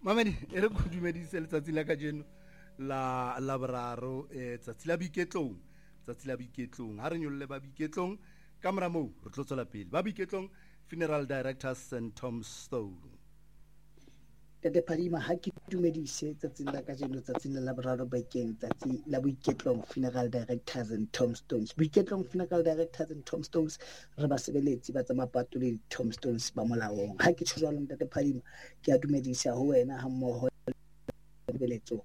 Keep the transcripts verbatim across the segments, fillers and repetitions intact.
Mamedi e re go dumedise letsatsi la ka jeno la la boraro eh tsatsi la boiketlong tsatsi la boiketlong ha re nyolle ba boiketlong ka mora moo re tlo tswela pele ba boiketlong funeral director Saint Tombstone. Tete Phadima ha ke dumedise tsatsing la ka jeno tsatsing la boraro bakeng tsatsi la boiketlong funeral directors and tombstones boiketlong funeral directors and tombstones re ba sebeletsi ba tsa mapato le tombstones ba molaong. Ha ke tshwara Tete Phadima ke a dumedisa ho wena ha mmoho le beletso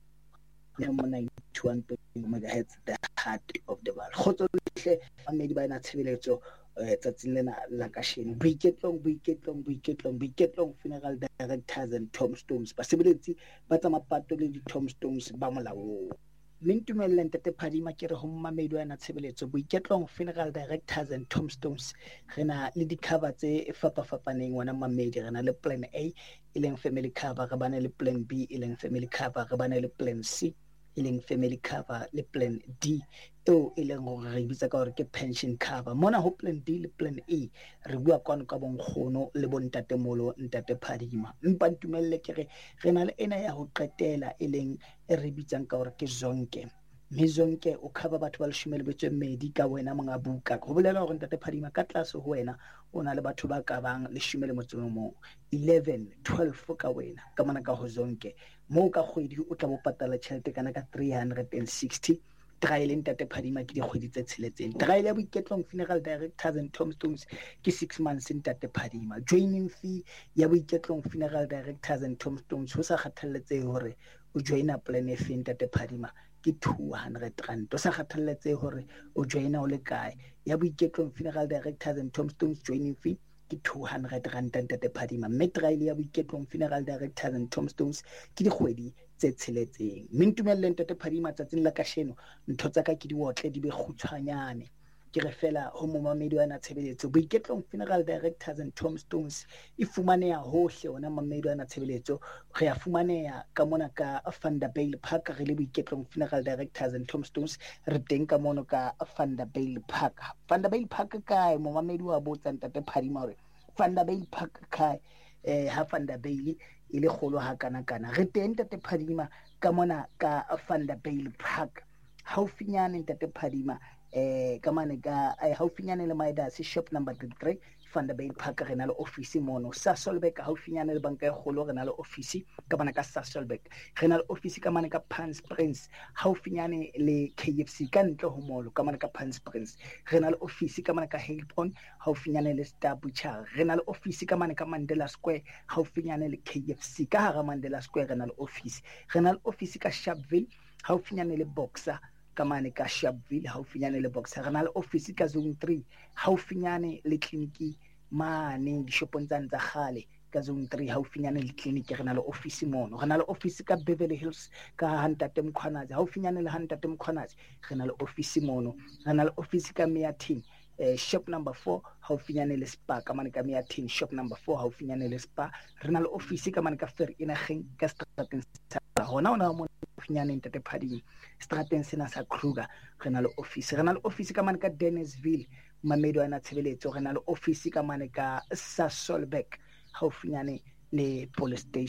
ya mo ninety-one point one megahertz the heart of the world. Khotso hle mamedi ba ena tshebeletso tsatsing lena la kasheno boiketlong boiketlong boiketlong boiketlong funeral directors and tombstones ba sebeletsi ba tsa mapato le di tombstones ba molaong. Mintumelle Tete Phadima ke re ho mamedi wa ena tshebeletso boiketlong funeral directors and tombstones rena le di cover tse fapa fapaneng wana mamedi rena le plan A e leng family cover re bana le plan B e leng family cover re bana le plan C e leng family cover le plan D eo e leng hore re bitsa ka hore ke pension cover. Mona ho plan D le plan E re bua kwano ka bonkgono le bontatemolo Ntate Phadima, mpa ntumelle ke re re na le ena ya ho qetela e leng e re bitsang ka hore ke zonke mme zonke o cover batho ba leshome le betswe mmedi ka wena monga buka. Ho bolela hore Ntate Phadima ka tlase ho wena o na le batho ba ka bang leshome le motso o mong eleven twelve ka wena ka mana ka ho zonke mo ka kgwedi o tla bo patala tjhelete kana ka three hundred sixty. Trial Ntate Phadima ke dikgwedi tse tsheletseng. Trial ya boiketlong funeral directors and tombstones ke six months Ntate Phadima. Joining fee ya boiketlong funeral directors and tombstones ho sa kgathaletsehe hore o joina plan e feng Ntate Phadima ke two hundred rand. O sa kgathaletsehe hore o joina o le kae ya boiketlong funeral directors and tombstones joining fee ke two hundred rand Ntate Phadima. Mme trial ya boiketlong funeral directors and tombstones ke dikgwedi tse tsheletseng. Mintumelle Ntate Phadima tsatsing la kasheno ntho tsa ka ke di otle di be kgutshwanyane ke re fela ho momamedi wa na tshebeletso boiketlong funeral directors and tombstones e fumaneha hohle ona mamedi wa na tshebeletso re ya fumaneha ka mona ka Vanderbijl Park re le boiketlong funeral directors and tombstones re teng ka mono ka Vanderbijl Park. Vanderbijl Park kae momamedi wa botsa Ntate Phadima hore Vanderbijl Park kae eh ha Vanderbijl e le kgolo ha kana kana re teng Ntate Phadima ka mona ka Vanderbijl Park haufinyane Ntate Phadima eh ka mane ka ai haufinyane le Midas shop number thirty-three Vanderbijl Park re na le office mono Sasolburg haufinyane le banka e kgolo re na le office ka bana ka Sasolburg re na le office ka mane ka Palmsprings haufinyane le K F C ka ntle ho molo ka mane ka Palmsprings re na le office ka mane ka Halepoint haufinyane le Star Butcher re na le office ka mane ka Mandela Square haufinyane le K F C ka hara Mandela Square re na le office re na le office ka Sharpeville haufinyane le Boxer ka mane ka Sharpeville haufinyane le Boxer re na le office ka zone three haufinyane le clinic mane dishopong tsa ntsa khale ka zone three haufinyane le clinic re na le office mono re na le office ka Beverly Hills ka Hantate Mkhwanazi haufinyane le Hantate Mkhwanazi re na le office mono re na le office ka Meatin eh, shop number four haufinyane le Spa ka mane ka Meatin shop number four haufinyane le Spa re na le office ka mane ka Vereeniging ka Stratton hona ona mo finyane Ntate Phadima strateng sena sa Kruger re na le office re na le office ka mane ka Dennisville mamedi wa na tshebeletso re na le office ka mane ka Sasolburg haufinyane le police station.